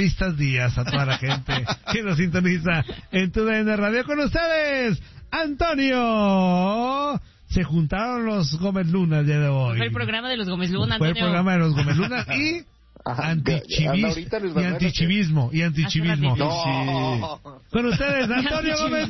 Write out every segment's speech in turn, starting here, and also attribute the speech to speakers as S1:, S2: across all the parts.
S1: Buenistas días a toda la gente que nos sintoniza en TUDN Radio. Con ustedes, Antonio. Se juntaron los Gómez Luna el día de hoy.
S2: Fue el programa de los Gómez Luna,
S1: Fue
S2: Antonio.
S1: el programa de los Gómez Luna y... Antichivismo.
S3: No.
S1: Con ustedes, Antonio Gómez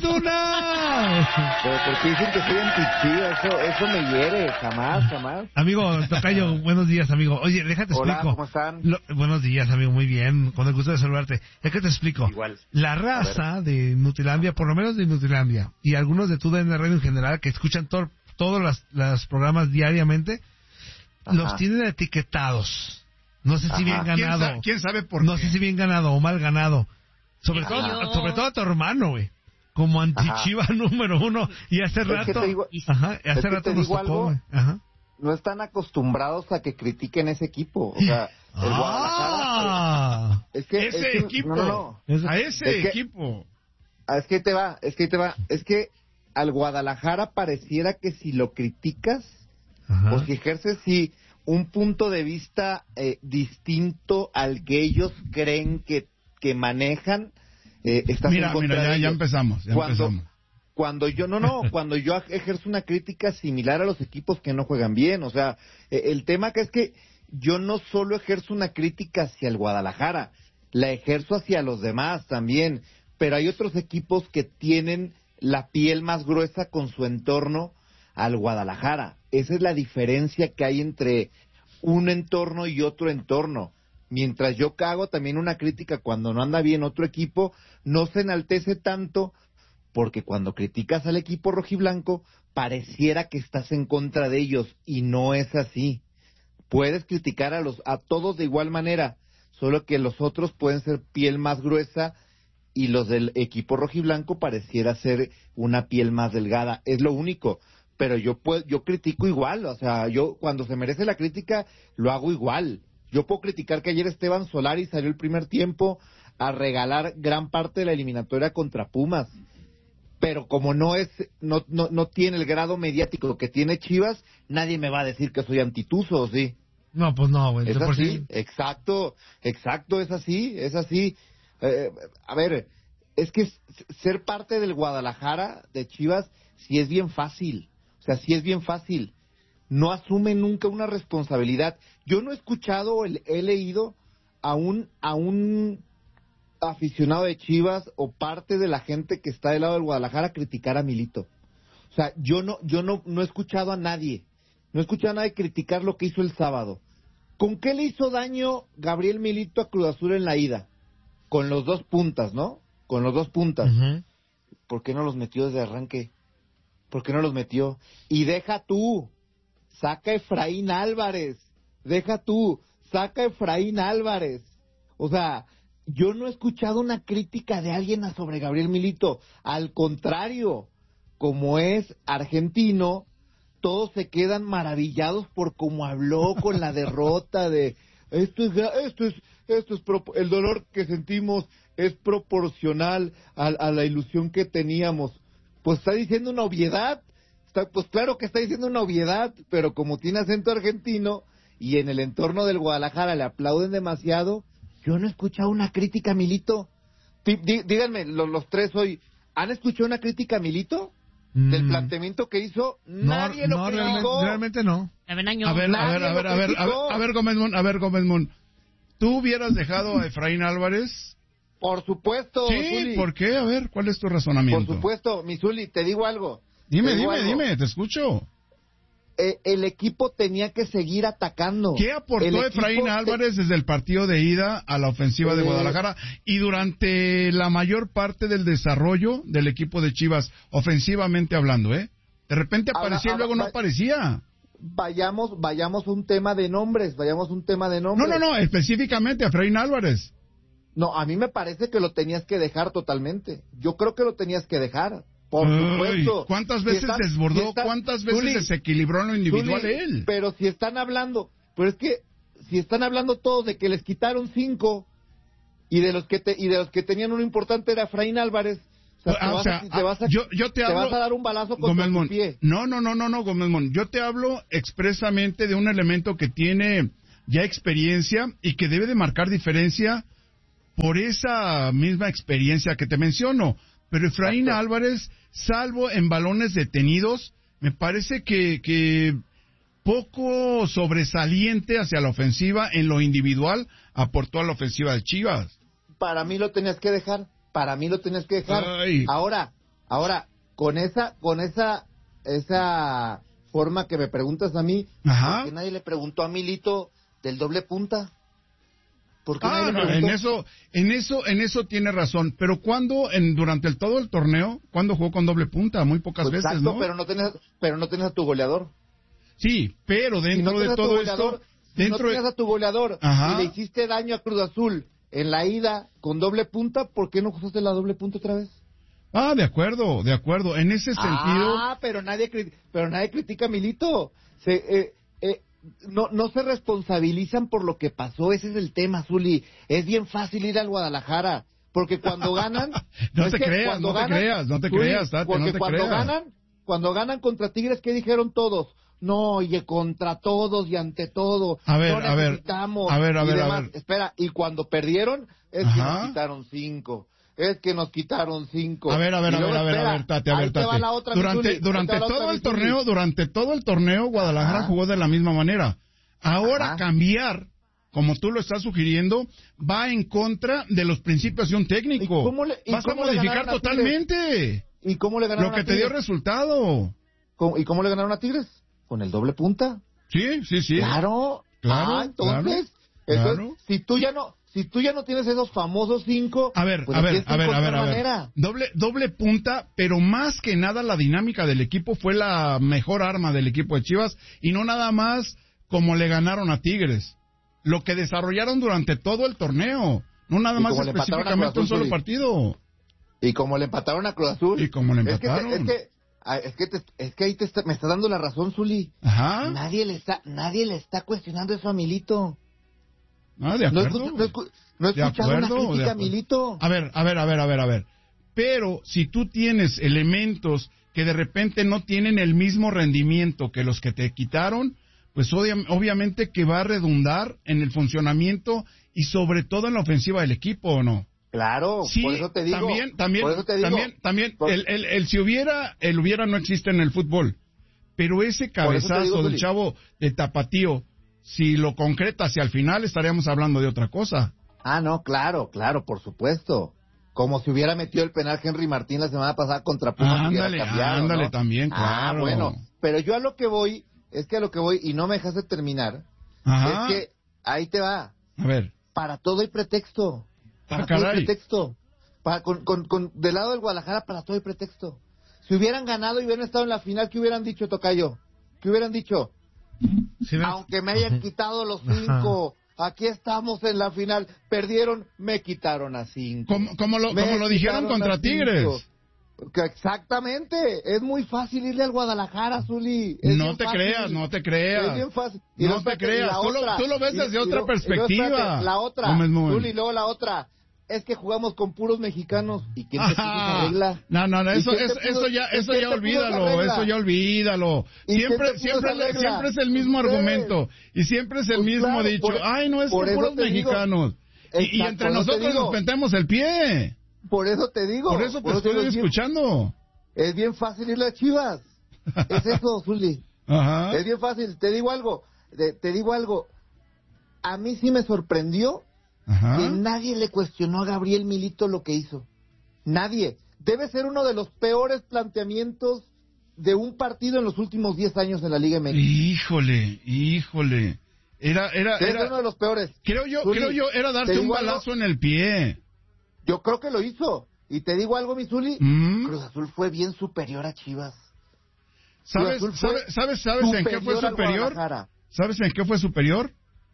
S1: Luna.
S3: Pero ¿por qué dicen que soy antichivas? Eso me hiere, jamás.
S1: Amigo, tocayo, buenos días, amigo. Oye, déjate
S3: Hola,
S1: explico.
S3: ¿cómo están?
S1: Buenos días, amigo, muy bien. Con el gusto de saludarte. Déjate explico.
S3: Igual.
S1: La raza de Nutilandia, por lo menos de Nutilandia, y algunos de TUDN Radio en general, que escuchan todos los programas diariamente, los tienen etiquetados. No sé si bien ganado.
S4: ¿Quién sabe por qué?
S1: No sé si bien ganado o mal ganado. Sobre todo a tu hermano, güey. Como antichiva número uno. Y hace rato... hace rato nos tocó, güey.
S3: No están acostumbrados a que critiquen ese equipo. O sea, el Guadalajara...
S4: ese equipo.
S3: No.
S4: A ese equipo.
S3: Es que te va. Es que al Guadalajara pareciera que si lo criticas, o si ejerces un punto de vista distinto al que ellos creen que manejan, estás en contra de ellos.
S4: Ya empezamos.
S3: Cuando yo ejerzo una crítica similar a los equipos que no juegan bien, o sea, el tema que es que yo no solo ejerzo una crítica hacia el Guadalajara, la ejerzo hacia los demás también, pero hay otros equipos que tienen la piel más gruesa con su entorno al Guadalajara. Esa es la diferencia que hay entre un entorno y otro entorno. Mientras yo hago también una crítica cuando no anda bien otro equipo, no se enaltece tanto, porque cuando criticas al equipo rojiblanco, pareciera que estás en contra de ellos, y no es así. Puedes criticar a todos de igual manera, solo que los otros pueden ser piel más gruesa, y los del equipo rojiblanco pareciera ser una piel más delgada. Es lo único. Pero yo critico igual, o sea, yo cuando se merece la crítica lo hago igual. Yo puedo criticar que ayer Esteban Solari salió el primer tiempo a regalar gran parte de la eliminatoria contra Pumas, pero como no tiene el grado mediático que tiene Chivas, nadie me va a decir que soy antituso, ¿sí?
S1: No, pues no, güey.
S3: Es así, exacto, es así. A ver, es que ser parte del Guadalajara, de Chivas, sí es bien fácil. O sea, sí es bien fácil. No asume nunca una responsabilidad. Yo no he escuchado, he leído a un aficionado de Chivas o parte de la gente que está del lado del Guadalajara criticar a Milito. O sea, yo no he escuchado a nadie. No he escuchado a nadie criticar lo que hizo el sábado. ¿Con qué le hizo daño Gabriel Milito a Cruz Azul en la ida? Con los dos puntas, ¿no? Con los dos puntas. ¿Por qué no los metió desde arranque? ¿Por qué no los metió? Y saca a Efraín Álvarez. Saca a Efraín Álvarez. O sea, yo no he escuchado una crítica de alguien sobre Gabriel Milito. Al contrario, como es argentino, todos se quedan maravillados por cómo habló con la derrota de... el dolor que sentimos es proporcional a la ilusión que teníamos. Pues está diciendo una obviedad. Pues claro que está diciendo una obviedad, pero como tiene acento argentino y en el entorno del Guadalajara le aplauden demasiado, yo no he escuchado una crítica a Milito. Díganme, los tres hoy, ¿han escuchado una crítica a Milito? Del planteamiento que hizo, nadie lo criticó.
S1: Realmente no.
S4: A ver, Gómez Mon. ¿Tú hubieras dejado a Efraín Álvarez?
S3: Por supuesto,
S4: Sí,
S3: Zuli.
S4: ¿por qué? A ver, ¿cuál es tu razonamiento?
S3: Por supuesto, mi Zuli, te digo algo.
S4: Dime, te escucho.
S3: El equipo tenía que seguir atacando.
S4: ¿Qué aportó Efraín Álvarez desde el partido de ida a la ofensiva de Guadalajara y durante la mayor parte del desarrollo del equipo de Chivas, ofensivamente hablando, De repente aparecía y luego no aparecía.
S3: Vayamos a un tema de nombres,
S4: No, específicamente a Efraín Álvarez.
S3: No, a mí me parece que lo tenías que dejar totalmente. Yo creo que lo tenías que dejar. Por supuesto.
S4: ¿Cuántas veces desbordó? ¿Cuántas veces desequilibró en lo individual él?
S3: Pero si están hablando todos de que les quitaron 5 y de los que tenían uno importante era Efraín Álvarez, te vas a dar un balazo contra tu pie.
S4: No, Gómez Mon. Yo te hablo expresamente de un elemento que tiene ya experiencia y que debe de marcar diferencia por esa misma experiencia que te menciono. Pero Efraín Álvarez, salvo en balones detenidos, me parece que poco sobresaliente hacia la ofensiva en lo individual aportó a la ofensiva de Chivas.
S3: Para mí lo tenías que dejar.
S4: Ay.
S3: Ahora, con esa forma que me preguntas a mí,
S4: Ajá.
S3: ¿por qué nadie le preguntó a Milito del doble punta? ¿Por qué nadie le
S4: No,
S3: preguntó?
S4: en eso tiene razón. Pero durante todo el torneo, ¿cuándo jugó con doble punta? Muy pocas
S3: Pues
S4: veces,
S3: exacto,
S4: ¿no?
S3: pero no tenías a tu goleador.
S4: Sí, pero dentro de todo esto,
S3: si no tenías a tu goleador
S4: Ajá.
S3: y le hiciste daño a Cruz Azul en la ida con doble punta, ¿por qué no usaste la doble punta otra vez?
S4: De acuerdo. En ese sentido.
S3: Pero nadie critica a Milito. No se responsabilizan por lo que pasó. Ese es el tema, Zuli. Es bien fácil ir al Guadalajara, porque cuando ganan...
S4: no te creas.
S3: Cuando ganan contra Tigres, ¿qué dijeron todos? No, oye, contra todos y ante todo.
S4: A ver.
S3: Espera, y cuando perdieron, es que nos quitaron 5. Es que nos quitaron 5.
S4: A ver, Tate. Durante todo el torneo, Guadalajara jugó de la misma manera. Ahora cambiar, como tú lo estás sugiriendo, va en contra de los principios de un técnico. Vas a modificar totalmente.
S3: ¿Y cómo le ganaron
S4: lo que te dio resultado?
S3: ¿Y cómo le ganaron a Tigres? ¿Con el doble punta?
S4: Sí.
S3: Claro. Entonces, si tú ya no tienes esos famosos 5...
S4: A ver. Doble punta, pero más que nada la dinámica del equipo fue la mejor arma del equipo de Chivas, y no nada más como le ganaron a Tigres. Lo que desarrollaron durante todo el torneo, no nada más específicamente un solo partido.
S3: Y como le empataron a Cruz Azul. Es que ahí me está dando la razón, Zuli.
S4: Ajá.
S3: Nadie le está cuestionando eso a Milito.
S4: De acuerdo.
S3: No he escuchado una crítica a Milito.
S4: A ver. Pero si tú tienes elementos que de repente no tienen el mismo rendimiento que los que te quitaron, pues obviamente que va a redundar en el funcionamiento y sobre todo en la ofensiva del equipo, ¿o no?
S3: Claro,
S4: sí,
S3: por eso te digo.
S4: También, el si hubiera, el hubiera no existe en el fútbol. Pero ese cabezazo del chavo de Tapatío, si lo concreta hacia el final, estaríamos hablando de otra cosa.
S3: No, claro, por supuesto. Como si hubiera metido el penal Henry Martín la semana pasada contra Pumas.
S4: Ándale, también, claro.
S3: Bueno, pero yo a lo que voy, y no me dejas de terminar,
S4: Ajá.
S3: es que ahí te va.
S4: A ver.
S3: Para todo hay pretexto. Todo hay pretexto. Del lado del Guadalajara, para todo hay pretexto. Si hubieran ganado y hubieran estado en la final, ¿qué hubieran dicho, Tocayo? ¿Qué hubieran dicho? Aunque me hayan quitado los 5, aquí estamos en la final. Perdieron, me quitaron a 5.
S4: Como lo dijeron contra Tigres.
S3: Exactamente. Es muy fácil irle al Guadalajara, Zuli.
S4: No te creas.
S3: Es bien fácil.
S4: No te creas. Tú lo ves desde otra perspectiva.
S3: La otra, Zuli, luego la otra. Es que jugamos con puros mexicanos. ¿Y quién te puso esa regla?
S4: No, eso ya olvídalo. Siempre es el mismo argumento. Y siempre es el mismo dicho. No es con puros mexicanos. Y entre nosotros nos pentemos el pie.
S3: Por eso te digo.
S4: Por eso te estoy escuchando.
S3: Es bien fácil irle a Chivas. Es eso, Zuli.
S4: Ajá.
S3: Es bien fácil. Te digo algo. A mí sí me sorprendió que nadie le cuestionó a Gabriel Milito lo que hizo. Nadie. Debe ser uno de los peores planteamientos de un partido en los últimos 10 años en la Liga MX.
S4: Híjole. Era
S3: uno de los peores.
S4: Creo yo, era darse un balazo en el pie.
S3: Yo creo que lo hizo. Y te digo algo, mi Zuli. Cruz Azul fue bien superior a Chivas.
S4: ¿Sabes en qué fue superior? ¿Sabes en qué fue superior?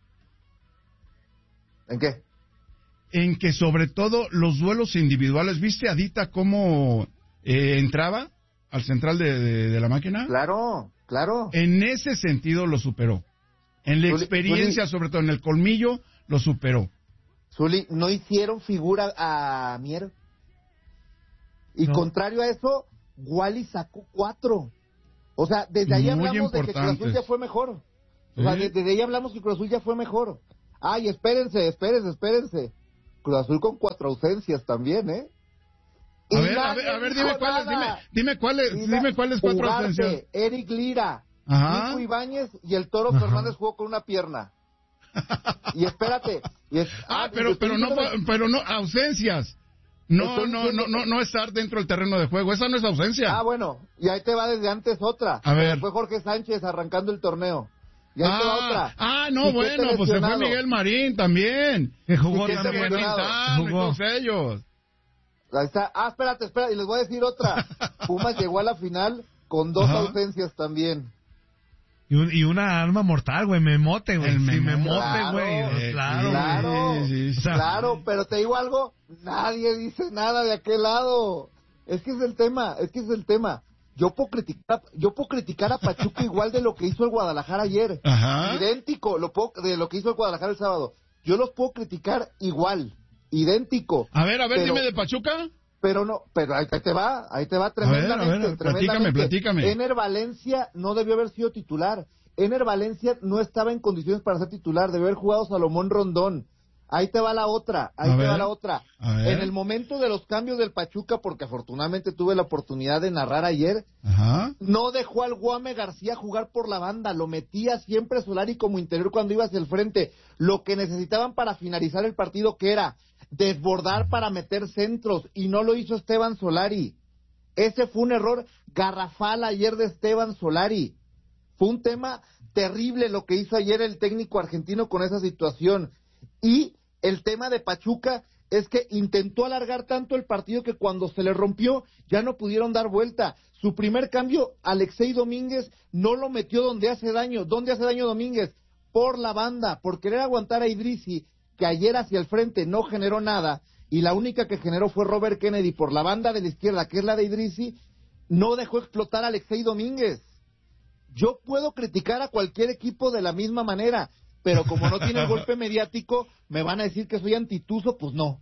S3: ¿En qué?
S4: En que sobre todo los duelos individuales. ¿Viste a Dita cómo entraba al central de la máquina?
S3: Claro.
S4: En ese sentido lo superó. En la experiencia, sobre todo en el colmillo, lo superó.
S3: Zuli, no hicieron figura a Mier. Y contrario a eso, Wally sacó 4. O sea, desde ahí hablamos de que Cruz Azul ya fue mejor. O sea, desde ahí hablamos que Cruz Azul ya fue mejor. Espérense. Cruz Azul con 4 ausencias también, ¿eh?
S4: A ver, dime cuáles 4 ausencias.
S3: Eric Lira,
S4: Ajá.
S3: Nico Ibáñez y el Toro Fernández jugó con una pierna. Y espérate. Pero
S4: no, ausencias. No estar dentro del terreno de juego, esa no es ausencia.
S3: Ah, bueno, y ahí te va desde antes otra.
S4: A ver.
S3: Fue Jorge Sánchez arrancando el torneo. Y ahí te va otra.
S4: Pues se fue Miguel Marín también.
S1: Que jugó
S3: Quiquete
S1: también.
S3: lesionado.
S4: Y todos ellos.
S3: Ahí está. Espérate, y les voy a decir otra. Pumas llegó a la final con 2 ausencias también.
S1: Y una arma mortal, güey, Memote, güey.
S4: El
S1: Memote, güey.
S3: Claro,
S4: sí.
S1: O sea,
S3: claro, pero te digo algo, nadie dice nada de aquel lado. Es que es el tema. Yo puedo criticar a Pachuca igual de lo que hizo el Guadalajara ayer.
S4: Ajá.
S3: Idéntico de lo que hizo el Guadalajara el sábado. Yo los puedo criticar igual, idéntico.
S4: A ver, dime de Pachuca.
S3: Pero ahí te va tremendamente.
S4: Platícame.
S3: Ener Valencia no debió haber sido titular. Ener Valencia no estaba en condiciones para ser titular, debió haber jugado Salomón Rondón. Ahí te va la otra. En el momento de los cambios del Pachuca, porque afortunadamente tuve la oportunidad de narrar ayer,
S4: Ajá.
S3: no dejó al Guame García jugar por la banda, lo metía siempre Solari como interior cuando iba hacia el frente. Lo que necesitaban para finalizar el partido, que era desbordar para meter centros, y no lo hizo Esteban Solari. Ese fue un error garrafal ayer de Esteban Solari. Fue un tema terrible lo que hizo ayer el técnico argentino con esa situación. Y el tema de Pachuca es que intentó alargar tanto el partido que cuando se le rompió ya no pudieron dar vuelta. Su primer cambio, Alexei Domínguez, no lo metió donde hace daño. ¿Dónde hace daño Domínguez? Por la banda, por querer aguantar a Idrissi, que ayer hacia el frente no generó nada, y la única que generó fue Robert Kennedy por la banda de la izquierda, que es la de Idrissi, no dejó explotar a Alexei Domínguez. Yo puedo criticar a cualquier equipo de la misma manera, pero como no tiene el golpe mediático, me van a decir que soy antituso, pues no.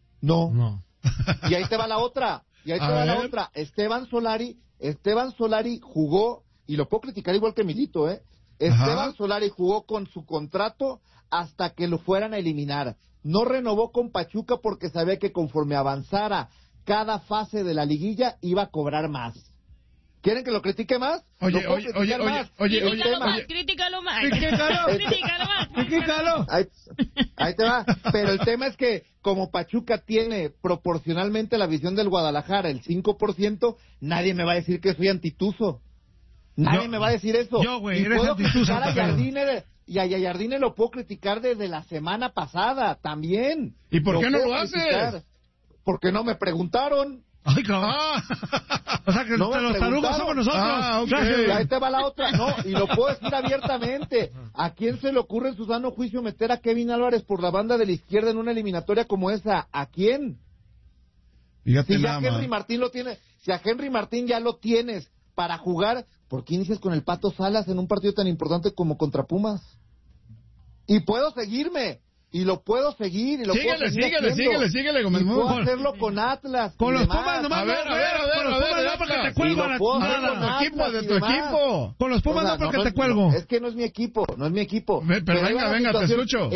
S3: Y ahí te va la otra. Esteban Solari jugó, y lo puedo criticar igual que Milito, Esteban Solari jugó con su contrato hasta que lo fueran a eliminar. No renovó con Pachuca porque sabía que conforme avanzara cada fase de la liguilla iba a cobrar más. ¿Quieren que lo critique más?
S4: Oye,
S2: Critícalo más.
S3: Ahí te va. Pero el tema es que como Pachuca tiene proporcionalmente la visión del Guadalajara, el 5%, nadie me va a decir que soy antituso. Nadie me va a decir eso.
S1: Yo, güey,
S3: y
S1: eres
S3: puedo
S1: antituso.
S3: criticar a Jardine, y a Jardine lo puedo criticar desde la semana pasada también.
S4: ¿Y por qué no lo haces?
S3: Porque no me preguntaron.
S1: Ay, cabrón. O sea, que
S3: No me
S1: los tarugos somos nosotros.
S4: Okay.
S3: Y ahí te va la otra. No, y lo puedo decir abiertamente. ¿A quién se le ocurre en su sano juicio meter a Kevin Álvarez por la banda de la izquierda en una eliminatoria como esa? ¿A quién?
S4: Fíjate
S3: Si ya
S4: nada
S3: Henry
S4: más.
S3: Martín lo tiene, si a Henry Martín ya lo tienes para jugar, ¿por qué inicias con el Pato Salas en un partido tan importante como contra Pumas? Y puedo seguirme. Y lo puedo seguir, y lo puedo seguir
S4: Síguele,
S3: y
S4: Gómez
S3: puedo
S4: Moore.
S3: hacerlo con Atlas.
S1: Con
S3: y
S1: los
S3: demás.
S1: Pumas nomás.
S4: A ver,
S1: porque te
S3: Y
S1: cuelgo
S3: lo puedo hacer
S1: nada.
S3: con Atlas
S4: de
S3: y
S4: tu
S3: demás.
S4: equipo.
S1: Con los Pumas
S3: O sea,
S1: no, porque
S3: no,
S1: te cuelgo.
S3: Es que no es mi equipo.
S4: Pero
S3: ahí va la
S4: venga, te
S3: situación.
S4: escucho.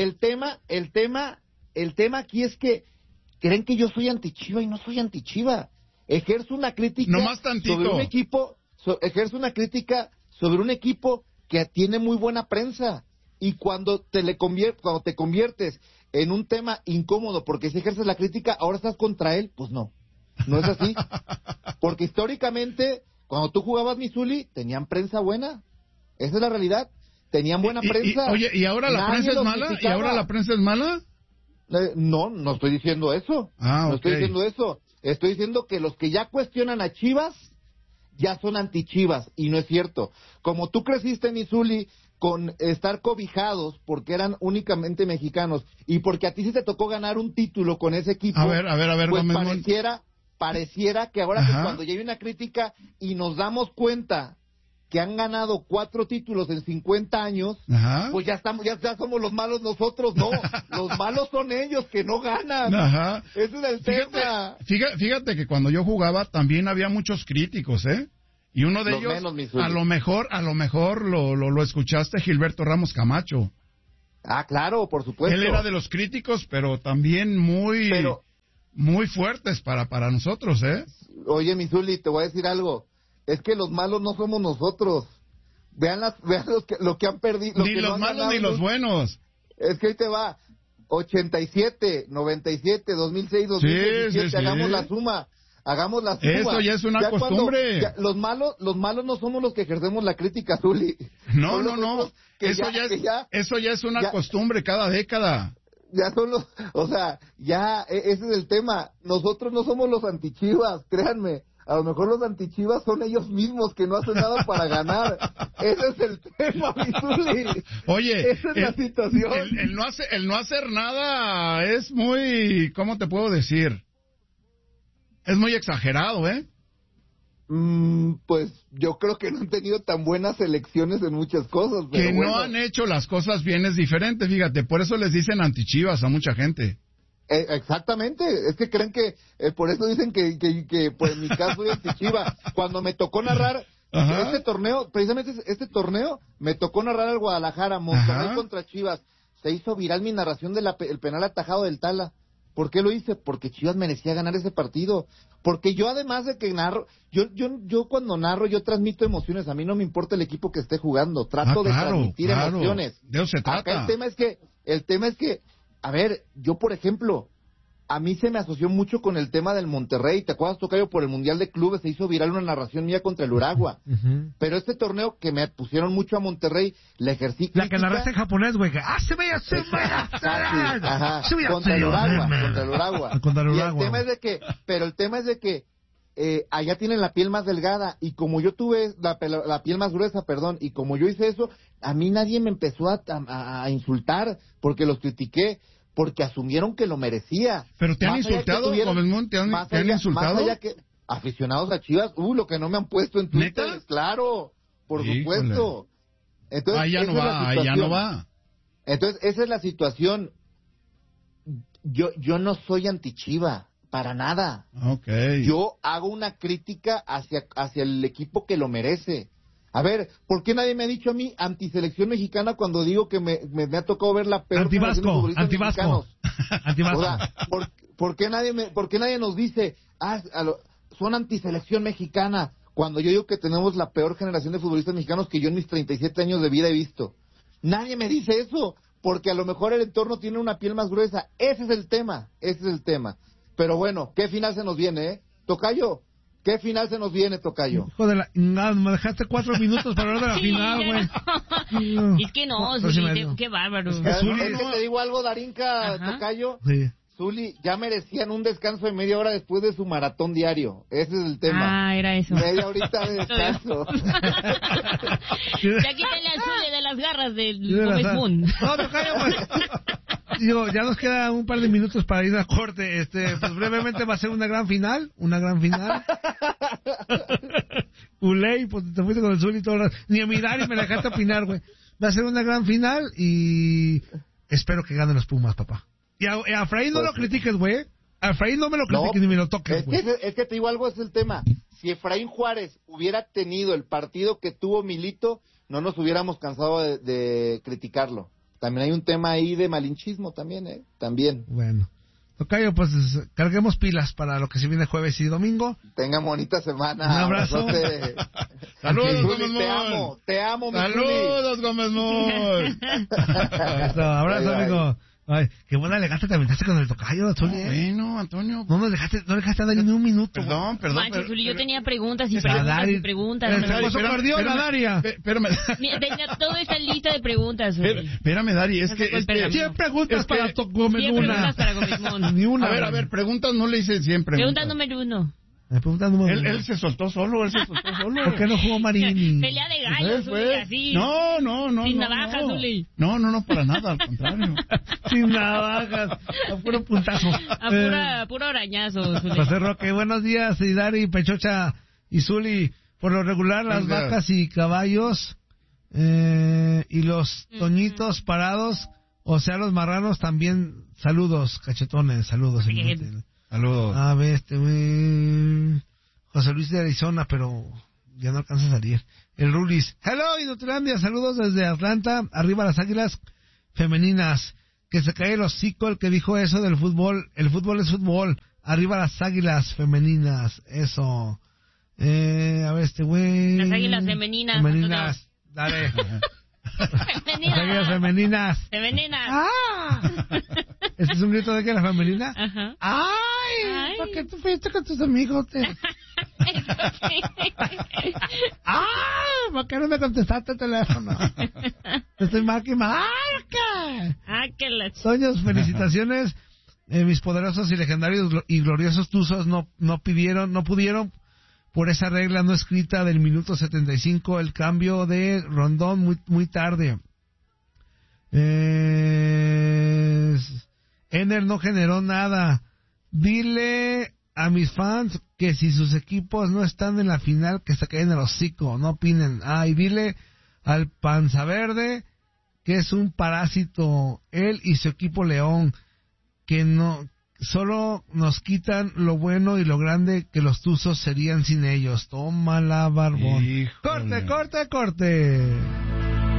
S3: El tema aquí es que creen que yo soy antichiva y no soy antichiva. Ejerzo una crítica
S4: Nomás tantito.
S3: sobre un equipo, sobre un equipo que tiene muy buena prensa. Y cuando te conviertes en un tema incómodo porque si ejerces la crítica, ahora estás contra él, pues no es así. Porque históricamente, cuando tú jugabas Missouli, tenían prensa buena. Esa es la realidad. Tenían buena prensa.
S4: ¿Y ahora la prensa es mala?
S3: criticaba.
S4: ¿Y ahora la prensa es mala?
S3: No estoy diciendo eso. No estoy diciendo eso. Estoy diciendo que los que ya cuestionan a Chivas ya son anti-Chivas, y no es cierto. Como tú creciste en Missouli con estar cobijados porque eran únicamente mexicanos y porque a ti sí te tocó ganar un título con ese equipo.
S4: A ver,
S3: pues
S4: Gómez.
S3: pareciera que ahora que cuando ya hay una crítica y nos damos cuenta que han ganado 4 títulos en 50 años, pues ya somos los malos nosotros, no. Los malos son ellos que no ganan.
S4: Ajá.
S3: Ese es el tema.
S4: Fíjate que cuando yo jugaba también había muchos críticos, Y uno de ellos, a lo mejor lo escuchaste, Gilberto Ramos Camacho.
S3: Ah, claro, por supuesto.
S4: Él era de los críticos, pero también muy fuertes para nosotros, ¿eh?
S3: Oye, mi Zuli, te voy a decir algo. Es que los malos no somos nosotros. Vean lo que han perdido.
S4: Ni los malos ni los buenos.
S3: Es que ahí te va. 87, 97, 2006, 2017.
S4: Sí.
S3: Hagamos la suma.
S4: Eso ya es una costumbre.
S3: Los malos no somos los que ejercemos la crítica, Zuli.
S4: No. Eso ya es una costumbre cada década.
S3: Ya son los, o sea, ese es el tema. Nosotros no somos los antichivas, créanme. A lo mejor los antichivas son ellos mismos que no hacen nada para ganar. Ese es el tema, mi Zuli.
S4: Oye,
S3: esa es la situación.
S4: El no hacer nada es muy, ¿cómo te puedo decir? Es muy exagerado, ¿eh?
S3: Pues yo creo que no han tenido tan buenas elecciones en muchas cosas. Pero
S4: que no han hecho las cosas bien es diferente, fíjate. Por eso les dicen antichivas a mucha gente.
S3: Exactamente, es que creen que por eso dicen que pues en mi caso soy antichiva. Cuando me tocó narrar este torneo, precisamente este torneo, me tocó narrar al Guadalajara, Monterrey contra Chivas. Se hizo viral mi narración del penal atajado del Tala. ¿Por qué lo hice? Porque Chivas merecía ganar ese partido. Porque yo, además de que narro, yo cuando narro, yo transmito emociones. A mí no me importa el equipo que esté jugando. Trato de transmitir emociones.
S4: De eso se trata.
S3: Acá el tema es que, a ver, yo por ejemplo, a mí se me asoció mucho con el tema del Monterrey. ¿Te acuerdas, Tocayo? Por el Mundial de Clubes se hizo viral una narración mía contra el Uragua. Pero este torneo que me pusieron mucho a Monterrey, le ejercí crítica.
S1: La que narraste en japonés, güey.
S3: Contra el Uragua. Pero el tema es de que allá tienen la piel más delgada, y como yo tuve la piel más gruesa, y como yo hice eso, a mí nadie me empezó a insultar porque los critiqué. Porque asumieron que lo merecía.
S4: ¿Pero te han insultado, Gómez? ¿Te han insultado?
S3: Más allá que aficionados a Chivas, lo que no me han puesto en Twitter. ¿Neta? Claro, por supuesto. Entonces,
S4: ya no va.
S3: Entonces, esa es la situación. Yo no soy antichiva, para nada.
S4: Okay.
S3: Yo hago una crítica hacia el equipo que lo merece. A ver, ¿por qué nadie me ha dicho a mí antiselección mexicana cuando digo que me ha tocado ver la peor
S1: generación de futbolistas
S3: mexicanos?
S1: Antivasco.
S3: O sea, ¿por qué nadie nos dice, son antiselección mexicana, cuando yo digo que tenemos la peor generación de futbolistas mexicanos que yo en mis 37 años de vida he visto? Nadie me dice eso, porque a lo mejor el entorno tiene una piel más gruesa. Ese es el tema. Pero bueno, ¿qué final se nos viene, Tocayo? ¿Qué final se nos viene, Tocayo?
S1: Hijo de me dejaste 4 minutos para hablar de la final, güey.
S2: No. Es que no, Zuli, qué bárbaro.
S3: Es que te digo algo, Darinka, Tocayo.
S1: Sí.
S3: Zuli, ya merecían un descanso de media hora después de su maratón diario. Ese es el tema.
S2: Ah, era eso.
S3: Media horita de descanso.
S2: Ya quítale al Zuli de las garras del Gómez Moon.
S1: No, Tocayo, pues. Digo, ya nos queda un par de minutos para ir a corte. Pues brevemente va a ser una gran final. Uley, pues te fuiste con el Zuli y todo. Ni a mirar y me dejaste opinar, güey. Va a ser una gran final y espero que ganen los Pumas, papá. Y a Efraín no lo critiques, güey. A Efraín no me lo critiques ni me lo toques, güey.
S3: Es que te digo algo, es el tema. Si Efraín Juárez hubiera tenido el partido que tuvo Milito, no nos hubiéramos cansado de criticarlo. También hay un tema ahí de malinchismo también, También.
S1: Bueno. Tocayo, pues carguemos pilas para lo que se viene jueves y domingo.
S3: Tengan bonita semana.
S1: Un abrazo.
S4: Saludos, Gómez Moon.
S3: Te amo, mi
S4: Saludos, Gómez Moon.
S1: Abrazo, amigo. Ay, qué buena elegante te aventaste con el Tocayo, Zuli.
S4: Bueno, Antonio.
S1: No dejaste a Dani ni un minuto.
S4: Perdón.
S2: Mancho, Zuli, yo tenía preguntas y preguntas.
S1: El famoso perdió la Daria.
S2: Espérame. Tenía toda esta lista de preguntas, Zuli.
S4: Espérame, Dari, es que...
S1: 100 preguntas para Gómez Moon.
S2: 100 preguntas para Gómez Moon.
S1: Ni una.
S4: A ver, preguntas no le hice siempre.
S2: Pregunta número 1.
S4: Él se soltó solo.
S1: ¿Por qué no jugó Marini?
S2: Pelea de gallos, Zuli, así.
S4: No.
S2: Sin navajas, Zuli.
S4: No, para nada, al contrario.
S1: Sin navajas, a puro puntazo.
S2: A puro arañazo, Zuli.
S1: José Roque, buenos días, Idari, Pechocha y Zuli. Por lo regular, las vacas y caballos y los toñitos parados, o sea, los marranos también. Saludos, cachetones, saludos.
S4: Saludos.
S1: A ver, José Luis de Arizona, pero ya no alcanza a salir. El Rulis. Hello, Inutilandia, saludos desde Atlanta. Arriba las Águilas. femeninas. Que se cae el hocico el que dijo eso del fútbol. El fútbol es fútbol. Arriba las águilas femeninas. Eso. A ver, este güey.
S2: Las águilas femeninas.
S1: Femeninas. Dale.
S2: Femeninas.
S1: Las águilas femeninas.
S2: Femeninas.
S1: ¡Ah! ¿Este es un grito de que la femenina?
S2: Ajá.
S1: ¡Ay! ¿Por qué tú fuiste con tus amigos? ¡Ah! ¿Por qué no me contestaste el teléfono? Te estoy marque. Soños, felicitaciones. Mis poderosos y legendarios y gloriosos Tuzos no pudieron por esa regla no escrita del minuto 75 el cambio de Rondón muy tarde. Ener no generó nada. Dile a mis fans que si sus equipos no están en la final que se caen el hocico, no opinen. Y dile al Panza Verde que es un parásito, él y su equipo León, que no solo nos quitan lo bueno y lo grande que los Tuzos serían sin ellos. Tómala, barbón.
S4: Híjole.
S1: Corte.